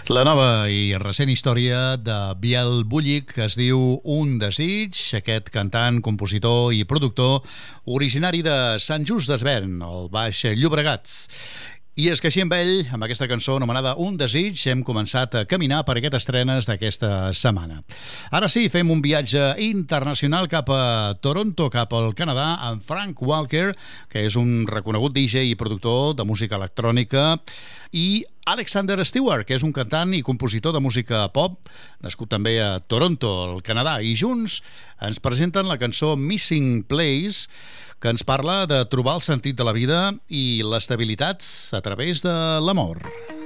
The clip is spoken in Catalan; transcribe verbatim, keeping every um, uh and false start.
La nova i recent història de Biel Bullick es diu Un desig, aquest cantant, compositor i productor originari de Sant Just Desvern, al Baix Llobregat. I és que així amb ell, amb aquesta cançó anomenada Un desig, hem començat a caminar per aquestes estrenes d'aquesta setmana. Ara sí, fem un viatge internacional cap a Toronto, cap al Canadà, amb Frank Walker, que és un reconegut D J i productor de música electrònica, i Alexander Stewart, que és un cantant i compositor de música pop, nascut també a Toronto, al Canadà, i junts ens presenten la cançó Missing Place, que ens parla de trobar el sentit de la vida i l'estabilitat a través de l'amor.